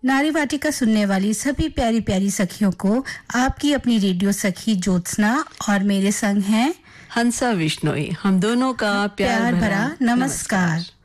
नारी वाटिका सुनने वाली सभी प्यारी प्यारी सखियों को आपकी अपनी रेडियो सखी ज्योत्सना और मेरे संग हैं हंसा विश्नोई। हम दोनों का प्यार भरा नमस्कार।